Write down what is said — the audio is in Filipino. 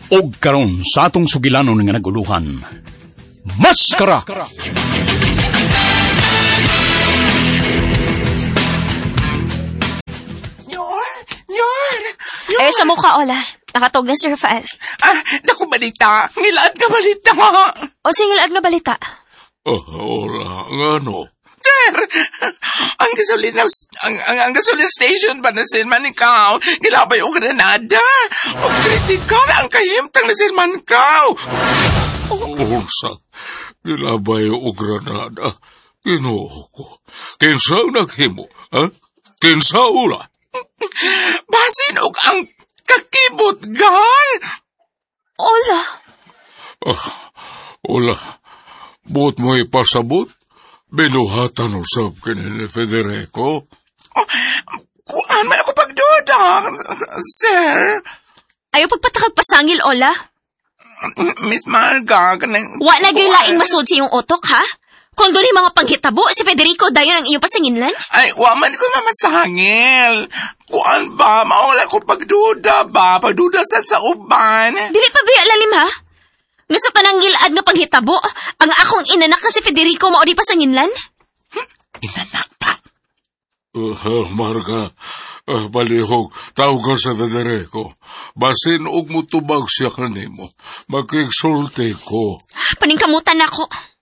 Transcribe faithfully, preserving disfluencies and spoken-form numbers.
Og karon sa atong sugilanon nga naguluhan, Maskara! Nyor! Nyor! Nyor! Ay, sa mukha, Ola. Nakatog na si Rafael. Ah, naku balita. Ngilaad ka balita. O, singilaad nga balita. Oh, Ola, ano? Sir, ang gasolina, ang, ang, ang gasolina station ba na sinman ikaw? Gilabay o granada. O kritikal ang kahimtang na sinman ikaw. Unsa, gilabay o granada. Ginoo ko. Kinsa naghimo, ha? Kinsa ula? Basin og ang kakibot, gal. Ola. Ah, Ola, buot mo ipasabot? Binuhatan usab kini ni Federico? Oh, kuan man ako pagduda, sir. Ayaw pagpatakag pasangil, Ola. Miss Marga, kanang... Wa na gyud laing masud sa iyong utok, ha? Kung doon yung mga panghitabo, si Federico dayon ang iyong pasanginlan? Ay, wa man ko mamasangil. Kuan ba, maula ko pagduda ba? Pagduda sa sa uban. Dili pa biya lalim, ha? Nga sa panangilaad nga panghitabo, ang akong inanak na si Federico mao di pasanginlan? Hmm, inanak pa? Uh, Marga, uh, balihog, tawag ka sa Federico. Basin og mutubag siya kanimo. Makiksulti ko. Paningkamutan ako.